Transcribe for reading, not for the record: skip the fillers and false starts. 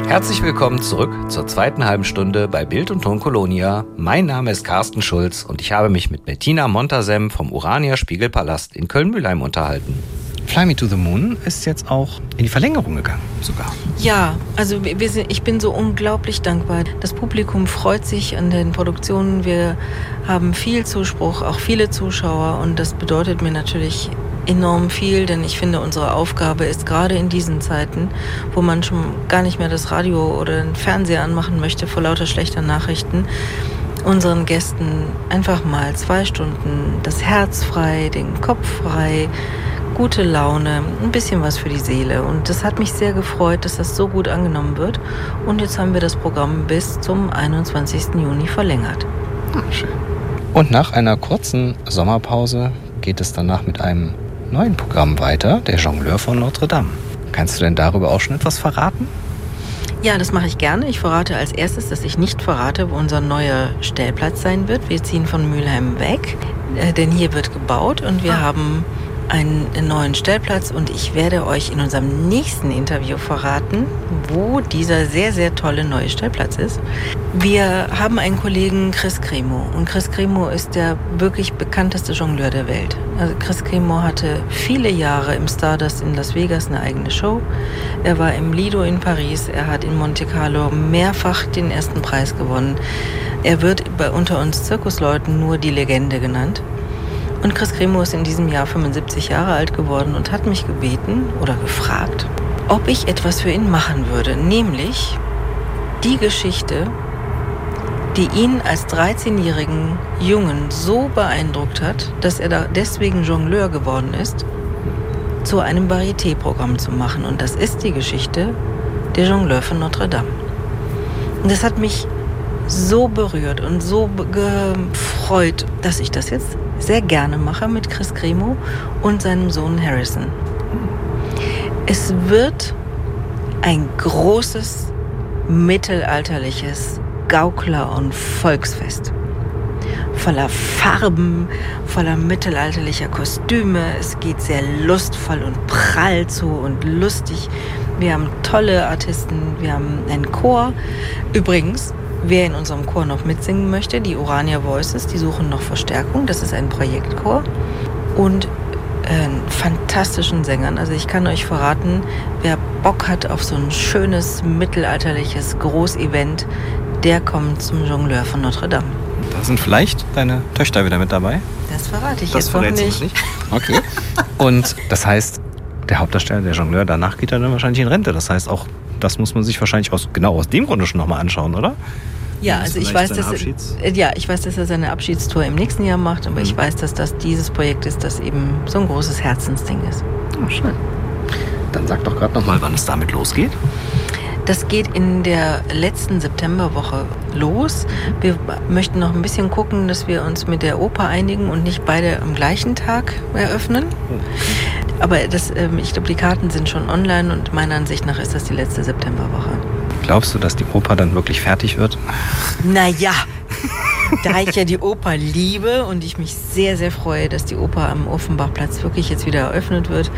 Herzlich willkommen zurück zur zweiten halben Stunde bei Bild und Ton Kolonia. Mein Name ist Carsten Schulz und ich habe mich mit Bettina Montasem vom Urania Spiegelpalast in Köln-Mühlheim unterhalten. Fly Me to the Moon ist jetzt auch in die Verlängerung gegangen sogar. Ja, also ich bin so unglaublich dankbar. Das Publikum freut sich an den Produktionen. Wir haben viel Zuspruch, auch viele Zuschauer und das bedeutet mir natürlich enorm viel, denn ich finde, unsere Aufgabe ist gerade in diesen Zeiten, wo man schon gar nicht mehr das Radio oder den Fernseher anmachen möchte vor lauter schlechter Nachrichten, unseren Gästen einfach mal 2 Stunden das Herz frei, den Kopf frei, gute Laune, ein bisschen was für die Seele. Und das hat mich sehr gefreut, dass das so gut angenommen wird. Und jetzt haben wir das Programm bis zum 21. Juni verlängert. Schön. Und nach einer kurzen Sommerpause geht es danach mit einem neuen Programm weiter, der Jongleur von Notre Dame. Kannst du denn darüber auch schon etwas verraten? Ja, das mache ich gerne. Ich verrate als erstes, dass ich nicht verrate, wo unser neuer Stellplatz sein wird. Wir ziehen von Mühlheim weg, denn hier wird gebaut und wir haben einen neuen Stellplatz und ich werde euch in unserem nächsten Interview verraten, wo dieser sehr, sehr tolle neue Stellplatz ist. Wir haben einen Kollegen, Chris Cremo, und Chris Cremo ist der wirklich bekannteste Jongleur der Welt. Also Chris Cremo hatte viele Jahre im Stardust in Las Vegas eine eigene Show. Er war im Lido in Paris, er hat in Monte Carlo mehrfach den ersten Preis gewonnen. Er wird unter uns Zirkusleuten nur die Legende genannt. Und Chris Cremo ist in diesem Jahr 75 Jahre alt geworden und hat mich gebeten oder gefragt, ob ich etwas für ihn machen würde. Nämlich die Geschichte, die ihn als 13-jährigen Jungen so beeindruckt hat, dass er da deswegen Jongleur geworden ist, zu einem Varieté-Programm zu machen. Und das ist die Geschichte der Jongleur von Notre Dame. Und das hat mich so berührt und so gefreut, dass ich das jetzt sehr gerne mache mit Chris Cremo und seinem Sohn Harrison. Es wird ein großes, mittelalterliches Gaukler- und Volksfest. Voller Farben, voller mittelalterlicher Kostüme. Es geht sehr lustvoll und prall zu und lustig. Wir haben tolle Artisten, wir haben einen Chor. Übrigens, wer in unserem Chor noch mitsingen möchte, die Urania Voices, die suchen noch Verstärkung. Das ist ein Projektchor. Und fantastischen Sängern. Also ich kann euch verraten, wer Bock hat auf so ein schönes, mittelalterliches Großevent, der kommt zum Jongleur von Notre Dame. Da sind vielleicht deine Töchter wieder mit dabei? Das verrate ich jetzt noch nicht. Okay. Und das heißt, der Hauptdarsteller, der Jongleur, danach geht er dann wahrscheinlich in Rente. Das heißt, auch das muss man sich wahrscheinlich genau aus dem Grunde schon nochmal anschauen, oder? Ja, also ich weiß, dass er seine Abschiedstour im nächsten Jahr macht, aber ich weiß, dass das dieses Projekt ist, das eben so ein großes Herzensding ist. Oh, schön. Dann sag doch gerade nochmal, wann es damit losgeht. Das geht in der letzten Septemberwoche los. Wir möchten noch ein bisschen gucken, dass wir uns mit der Oper einigen und nicht beide am gleichen Tag eröffnen. Aber ich glaube, die Karten sind schon online und meiner Ansicht nach ist das die letzte Septemberwoche. Glaubst du, dass die Oper dann wirklich fertig wird? Naja, da ich ja die Oper liebe und ich mich sehr, sehr freue, dass die Oper am Offenbachplatz wirklich jetzt wieder eröffnet wird,